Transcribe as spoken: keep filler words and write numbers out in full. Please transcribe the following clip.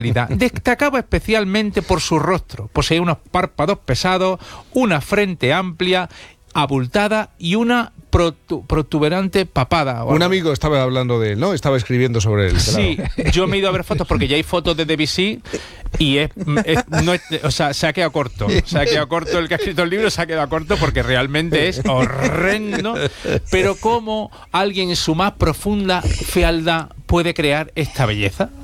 Destacaba especialmente por su rostro. Poseía unos párpados pesados, una frente amplia, abultada y una protu- protuberante papada. Un amigo estaba hablando de él, ¿no? Estaba escribiendo sobre él. Sí, claro. Yo me he ido a ver fotos porque ya hay fotos de Debussy y es, es, no es, o sea, se ha quedado corto. Se ha quedado corto el que ha escrito el libro, se ha quedado corto porque realmente es horrendo. Pero cómo alguien en su más profunda fealdad puede crear esta belleza.